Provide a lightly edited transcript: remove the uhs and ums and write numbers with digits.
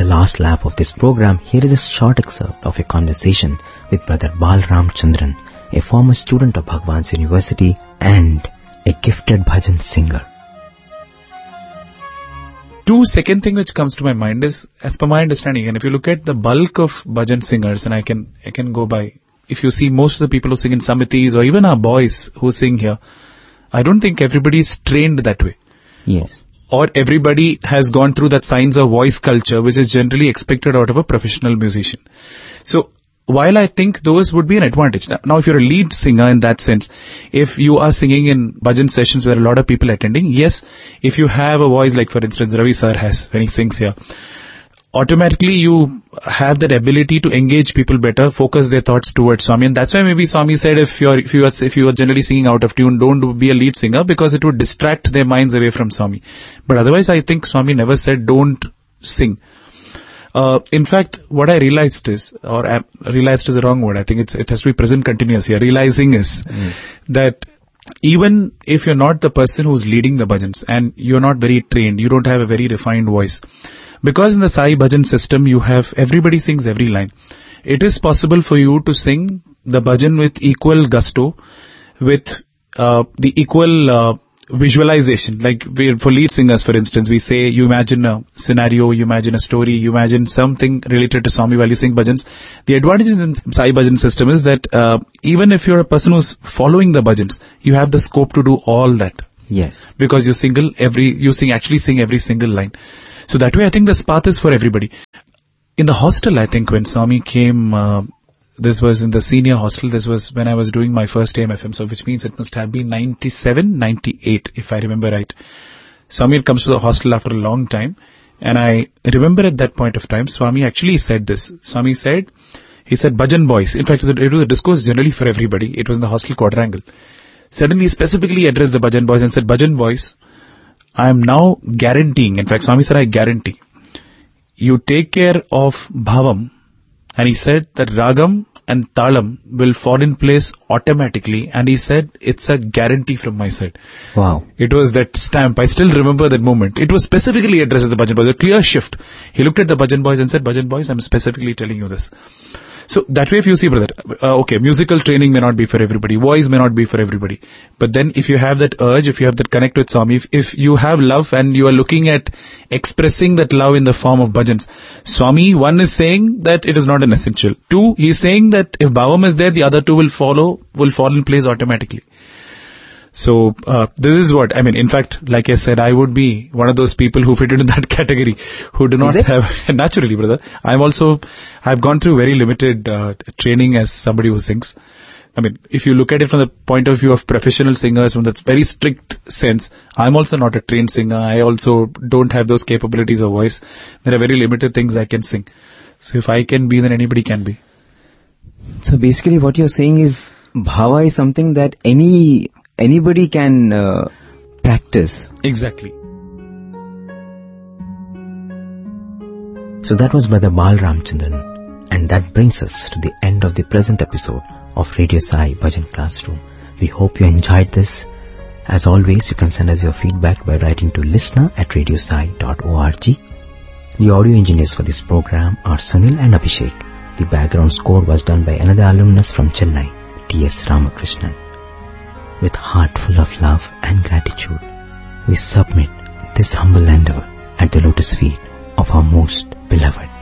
last lap of this program, here is a short excerpt of a conversation with Brother Balram Chandran, a former student of Bhagwan's University and a gifted bhajan singer. Second thing which comes to my mind is, as per my understanding, and if you look at the bulk of bhajan singers, and I can go by, if you see most of the people who sing in samitis or even our boys who sing here, I don't think everybody is trained that way. Yes. Or everybody has gone through that science of voice culture, which is generally expected out of a professional musician. So, while I think those would be an advantage. Now, if you're a lead singer in that sense, if you are singing in bhajan sessions where a lot of people are attending, yes, if you have a voice like, for instance, Ravi sir has when he sings here, automatically you have that ability to engage people better, focus their thoughts towards Swami. And that's why maybe Swami said if you are generally singing out of tune, don't be a lead singer, because it would distract their minds away from Swami. But otherwise, I think Swami never said don't sing. In fact, what I realized is, or realized is the wrong word, I think it has to be present continuous here. Realizing is that even if you're not the person who's leading the bhajans and you're not very trained, you don't have a very refined voice, because in the Sai Bhajan system, you have everybody sings every line. It is possible for you to sing the bhajan with equal gusto, with the equal visualization. Like for lead singers, for instance, we say you imagine a scenario, you imagine a story, you imagine something related to Swami while you sing bhajans. The advantage in Sai Bhajan system is that even if you're a person who's following the bhajans, you have the scope to do all that. Yes. Because you sing every single line. So that way I think this path is for everybody. In the hostel, I think when Swami came, this was in the senior hostel, this was when I was doing my first AMFM, so which means it must have been 97, 98, if I remember right. Swami comes to the hostel after a long time, and I remember at that point of time, Swami actually said this. Swami said, he said, bhajan boys. In fact, it was a discourse generally for everybody. It was in the hostel quadrangle. Suddenly, specifically addressed the bhajan boys and said, bhajan boys, I am now guaranteeing, in fact, Swami said, I guarantee, you take care of bhavam, and he said that ragam and talam will fall in place automatically, and he said, it's a guarantee from my side. Wow. It was that stamp. I still remember that moment. It was specifically addressed to the bhajan boys, a clear shift. He looked at the bhajan boys and said, bhajan boys, I'm specifically telling you this. So that way if you see, brother, okay, musical training may not be for everybody, voice may not be for everybody, but then if you have that urge, if you have that connect with Swami, if you have love and you are looking at expressing that love in the form of bhajans, Swami, one is saying that it is not an essential. Two, he is saying that if bhavam is there, the other two will fall in place automatically. So, this is what, I mean, in fact, like I said, I would be one of those people who fit into that category, who do not have, naturally, brother. I've gone through very limited, training as somebody who sings. I mean, if you look at it from the point of view of professional singers, from that very strict sense, I'm also not a trained singer. I also don't have those capabilities of voice. There are very limited things I can sing. So if I can be, then anybody can be. So basically what you're saying is, bhava is something that anybody can practice. Exactly. So that was Brother Balram Chandran, and that brings us to the end of the present episode of Radio Sai Bhajan Classroom. We hope you enjoyed this. As always, you can send us your feedback by writing to listener@radiosai.org. The audio engineers for this program are Sunil and Abhishek. The background score was done by another alumnus from Chennai, T.S. Ramakrishnan. With heart full of love and gratitude, we submit this humble endeavor at the lotus feet of our most beloved